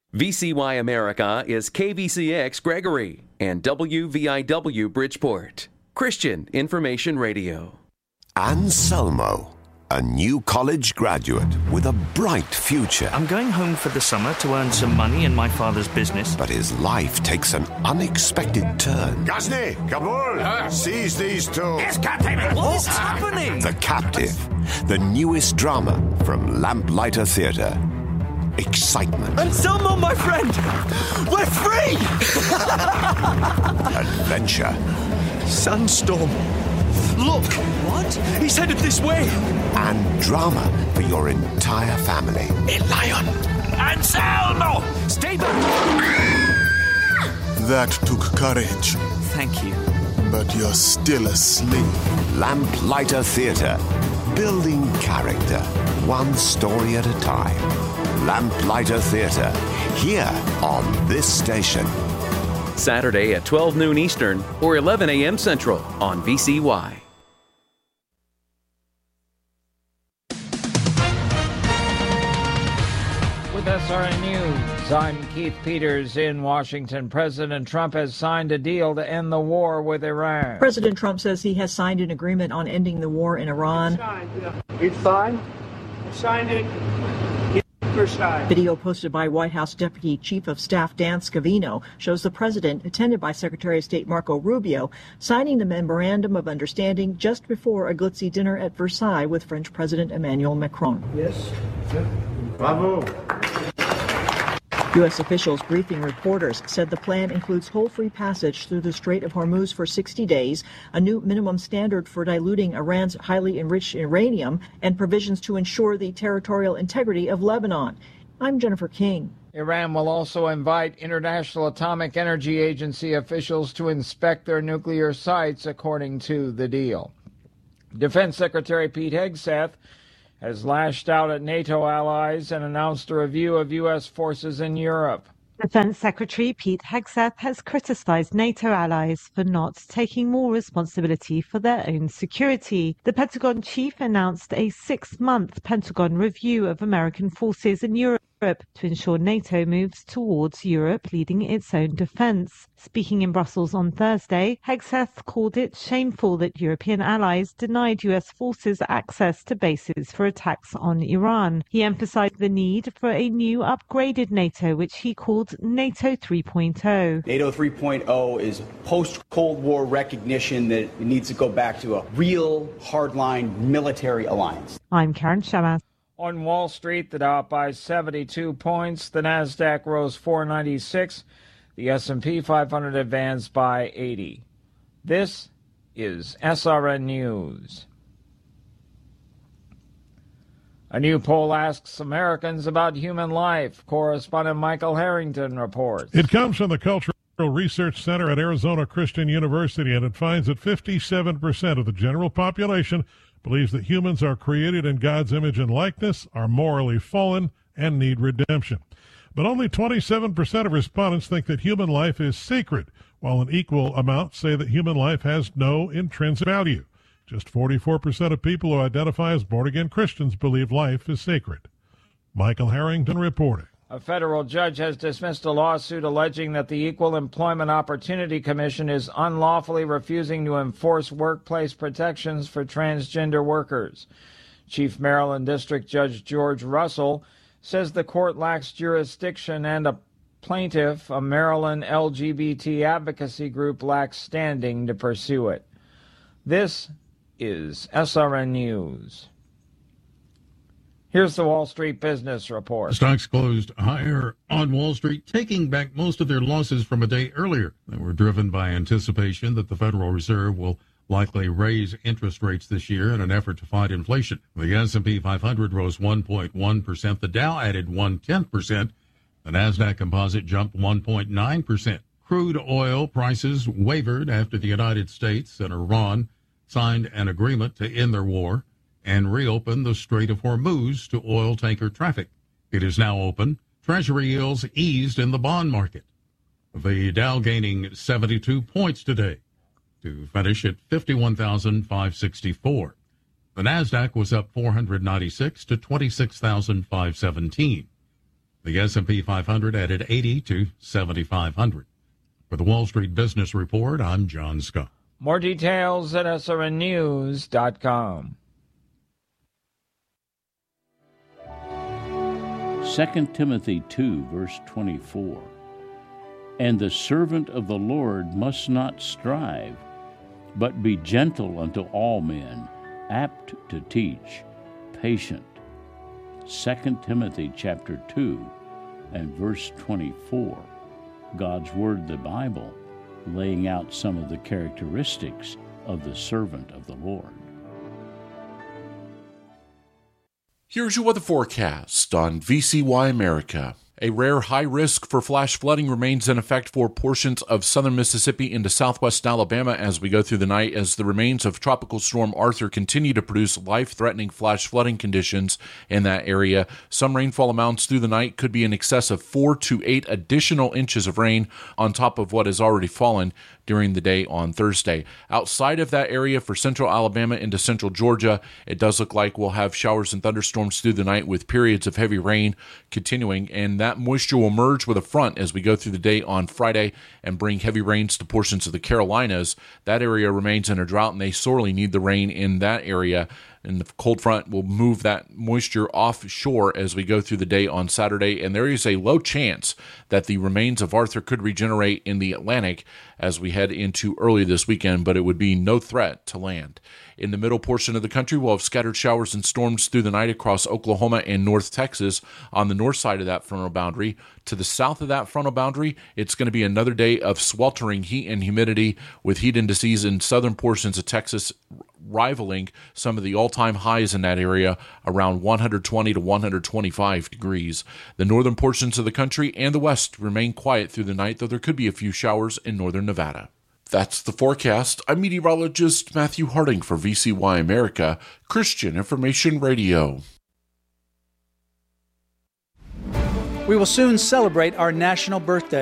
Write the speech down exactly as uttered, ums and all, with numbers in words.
V C Y America is K V C X Gregory and W V I W Bridgeport. Christian Information Radio. Anselmo, a new college graduate with a bright future. I'm going home for the summer to earn some money in my father's business. But his life takes an unexpected turn. Ghazni, Kabul, uh, seize these two. Yes, Captain. What's happening? The Captive, the newest drama from Lamplighter Theatre. Excitement. Anselmo, my friend! We're free! Adventure. Sandstorm. Look! What? He's headed this way! And drama for your entire family. A lion! Anselmo! Stay back! That took courage. Thank you. But you're still asleep. Lamplighter Theatre. Building character. One story at a time. Lamplighter Theatre. Here on this station. Saturday at twelve noon Eastern or eleven a.m. Central on V C Y. With S R N News, I'm Keith Peters in Washington. President Trump has signed a deal to end the war with Iran. President Trump says he has signed an agreement on ending the war in Iran. It's signed, yeah. It's signed. I signed it. Video posted by White House Deputy Chief of Staff Dan Scavino shows the president, attended by Secretary of State Marco Rubio, signing the memorandum of understanding just before a glitzy dinner at Versailles with French President Emmanuel Macron. Yes. Bravo. U S officials briefing reporters said the plan includes toll-free passage through the Strait of Hormuz for sixty days, a new minimum standard for diluting Iran's highly enriched uranium, and provisions to ensure the territorial integrity of Lebanon. I'm Jennifer King. Iran will also invite International Atomic Energy Agency officials to inspect their nuclear sites, according to the deal. Defense Secretary Pete Hegseth has lashed out at NATO allies and announced a review of U S forces in Europe. Defense Secretary Pete Hegseth has criticized NATO allies for not taking more responsibility for their own security. The Pentagon chief announced a six-month Pentagon review of American forces in Europe to ensure NATO moves towards Europe leading its own defense. Speaking in Brussels on Thursday, Hegseth called it shameful that European allies denied U S forces access to bases for attacks on Iran. He emphasized the need for a new upgraded NATO, which he called NATO three point oh. NATO three point oh is post-Cold War recognition that it needs to go back to a real hardline military alliance. I'm Karen Shamas. On Wall Street, the Dow up by seventy-two points, the Nasdaq rose four ninety-six, the S and P five hundred advanced by eighty. This is S R N News. A new poll asks Americans about human life. Correspondent Michael Harrington reports. It comes from the Cultural Research Center at Arizona Christian University, and it finds that fifty-seven percent of the general population believes that humans are created in God's image and likeness, are morally fallen, and need redemption. But only twenty-seven percent of respondents think that human life is sacred, while an equal amount say that human life has no intrinsic value. Just forty-four percent of people who identify as born-again Christians believe life is sacred. Michael Harrington reporting. A federal judge has dismissed a lawsuit alleging that the Equal Employment Opportunity Commission is unlawfully refusing to enforce workplace protections for transgender workers. Chief Maryland District Judge George Russell says the court lacks jurisdiction and a plaintiff, a Maryland L G B T advocacy group, lacks standing to pursue it. This is S R N News. Here's the Wall Street Business Report. Stocks closed higher on Wall Street, taking back most of their losses from a day earlier. They were driven by anticipation that the Federal Reserve will likely raise interest rates this year in an effort to fight inflation. The S and P five hundred rose one point one percent. The Dow added one tenth percent. The Nasdaq Composite jumped one point nine percent. Crude oil prices wavered after the United States and Iran signed an agreement to end their war and reopen the Strait of Hormuz to oil tanker traffic. It is now open. Treasury yields eased in the bond market. The Dow gaining seventy-two points today to finish at fifty-one thousand five hundred sixty-four. The Nasdaq was up four hundred ninety-six to twenty-six thousand five hundred seventeen. The S and P five hundred added eighty to seventy-five hundred. For the Wall Street Business Report, I'm John Scott. More details at S R N news dot com. Second Timothy two, verse twenty-four. And the servant of the Lord must not strive, but be gentle unto all men, apt to teach, patient. Second Timothy chapter two and verse twenty-four. God's Word, the Bible, laying out some of the characteristics of the servant of the Lord. Here's your weather forecast on V C Y America. A rare high risk for flash flooding remains in effect for portions of southern Mississippi into southwest Alabama as we go through the night, as the remains of Tropical Storm Arthur continue to produce life-threatening flash flooding conditions in that area. Some rainfall amounts through the night could be in excess of four to eight additional inches of rain on top of what has already fallen during the day on Thursday. Outside of that area for central Alabama into central Georgia, it does look like we'll have showers and thunderstorms through the night with periods of heavy rain continuing, and that moisture will merge with a front as we go through the day on Friday and bring heavy rains to portions of the Carolinas. That area remains in a drought, and they sorely need the rain in that area. And the cold front will move that moisture offshore as we go through the day on Saturday. And there is a low chance that the remains of Arthur could regenerate in the Atlantic as we head into early this weekend, but it would be no threat to land. In the middle portion of the country, we'll have scattered showers and storms through the night across Oklahoma and North Texas on the north side of that frontal boundary. To the south of that frontal boundary, it's going to be another day of sweltering heat and humidity, with heat indices in southern portions of Texas rivaling some of the all-time highs in that area, around one hundred twenty to one hundred twenty-five degrees. The northern portions of the country and the west remain quiet through the night, though there could be a few showers in northern Nevada. That's the forecast. I'm meteorologist Matthew Harding for V C Y America, Christian Information Radio. We will soon celebrate our national birthday.